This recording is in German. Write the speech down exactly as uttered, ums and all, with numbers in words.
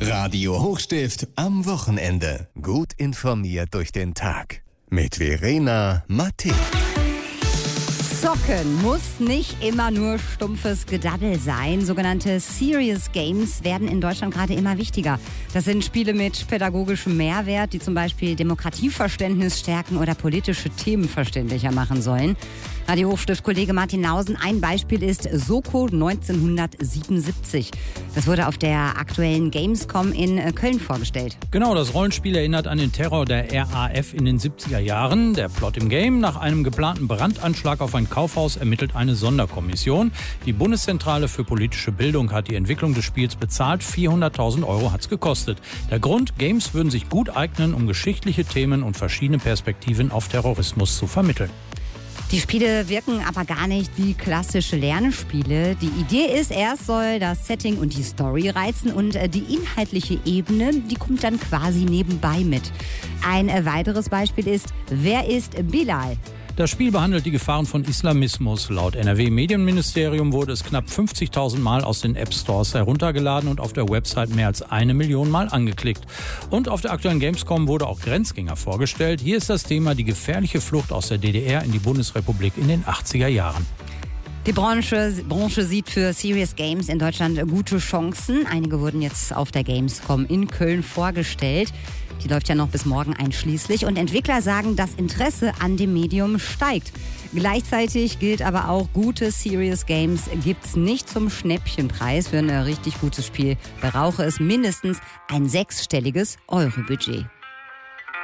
Radio Hochstift am Wochenende. Gut informiert durch den Tag. Mit Verena Matthä. Zocken muss nicht immer nur stumpfes Gedaddel sein. Sogenannte Serious Games werden in Deutschland gerade immer wichtiger. Das sind Spiele mit pädagogischem Mehrwert, die zum Beispiel Demokratieverständnis stärken oder politische Themen verständlicher machen sollen. Radio Hochstift-Kollege Martin Nausen, ein Beispiel ist Soko neunzehnhundertsiebenundsiebzig. Das wurde auf der aktuellen Gamescom in Köln vorgestellt. Genau, das Rollenspiel erinnert an den Terror der R A F in den siebziger Jahren. Der Plot im Game: Nach einem geplanten Brandanschlag auf ein Kaufhaus ermittelt eine Sonderkommission. Die Bundeszentrale für politische Bildung hat die Entwicklung des Spiels bezahlt. vierhunderttausend Euro hat es gekostet. Der Grund: Games würden sich gut eignen, um geschichtliche Themen und verschiedene Perspektiven auf Terrorismus zu vermitteln. Die Spiele wirken aber gar nicht wie klassische Lernspiele. Die Idee ist, erst soll das Setting und die Story reizen und die inhaltliche Ebene, die kommt dann quasi nebenbei mit. Ein weiteres Beispiel ist, wer ist Bilal? Das Spiel behandelt die Gefahren von Islamismus. Laut N R W-Medienministerium wurde es knapp fünfzigtausend Mal aus den App-Stores heruntergeladen und auf der Website mehr als eine Million Mal angeklickt. Und auf der aktuellen Gamescom wurde auch Grenzgänger vorgestellt. Hier ist das Thema die gefährliche Flucht aus der D D R in die Bundesrepublik in den achtziger Jahren. Die Branche, Branche sieht für Serious Games in Deutschland gute Chancen. Einige wurden jetzt auf der Gamescom in Köln vorgestellt. Die läuft ja noch bis morgen einschließlich. Und Entwickler sagen, das Interesse an dem Medium steigt. Gleichzeitig gilt aber auch, gute Serious Games gibt's nicht zum Schnäppchenpreis. Für ein richtig gutes Spiel brauche es mindestens ein sechsstelliges Euro-Budget.